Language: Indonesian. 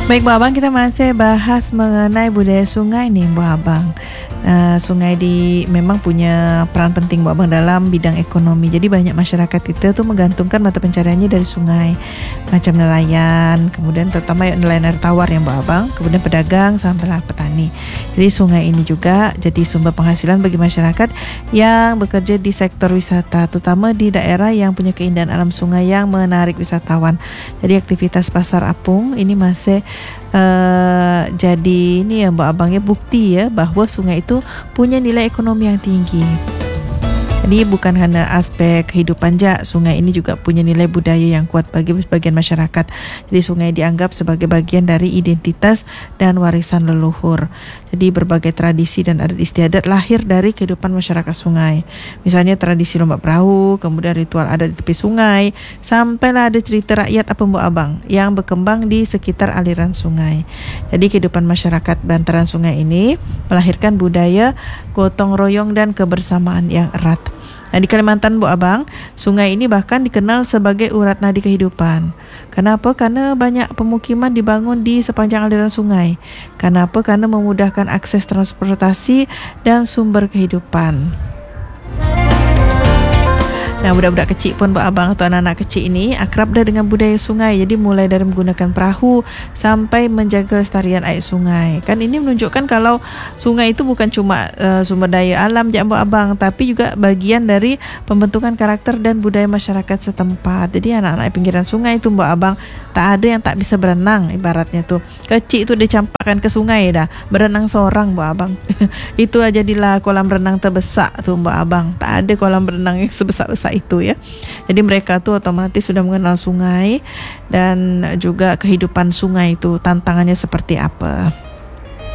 Baik Bu Abang, kita masih bahas mengenai budaya sungai nih Bu Abang. Sungai memang punya peran penting Bu Abang dalam bidang ekonomi. Jadi banyak masyarakat kita tuh menggantungkan mata pencariannya dari sungai. Macam nelayan, kemudian terutama nelayan air tawar yang Bu Abang, kemudian pedagang sampailah petani. Jadi sungai ini juga jadi sumber penghasilan bagi masyarakat yang bekerja di sektor wisata, terutama di daerah yang punya keindahan alam sungai yang menarik wisatawan. Jadi aktivitas pasar apung ini masih jadi ini ya Mbak Abangnya bukti ya bahwa sungai itu punya nilai ekonomi yang tinggi. Jadi bukan hanya aspek kehidupan sungai ini juga punya nilai budaya yang kuat bagi sebagian masyarakat. Jadi sungai dianggap sebagai bagian dari identitas dan warisan leluhur. Jadi berbagai tradisi dan adat istiadat lahir dari kehidupan masyarakat sungai. Misalnya tradisi lomba perahu, kemudian ritual adat di tepi sungai, sampailah ada cerita rakyat apa Mbak Abang yang berkembang di sekitar aliran sungai. Jadi kehidupan masyarakat bantaran sungai ini melahirkan budaya gotong royong dan kebersamaan yang erat. Nah, di Kalimantan Bu Abang, sungai ini bahkan dikenal sebagai urat nadi kehidupan. Kenapa? Karena banyak pemukiman dibangun di sepanjang aliran sungai. Kenapa? Karena memudahkan akses transportasi dan sumber kehidupan. Nah, budak-budak kecil pun Bu Abang atau anak-anak kecil ini akrab dah dengan budaya sungai. Jadi mulai dari menggunakan perahu sampai menjaga kelestarian air sungai. Kan ini menunjukkan kalau sungai itu bukan cuma sumber daya alam Bu Abang, tapi juga bagian dari pembentukan karakter dan budaya masyarakat setempat. Jadi anak-anak pinggiran sungai itu Bu Abang tak ada yang tak bisa berenang, ibaratnya tuh. Kecil itu dicampakkan ke sungai dah, berenang seorang Bu Abang. Itu aja jadilah kolam renang terbesar tuh Bu Abang. Tak ada kolam renang yang sebesar-besar itu ya. Jadi mereka tuh otomatis sudah mengenal sungai dan juga kehidupan sungai itu tantangannya seperti apa.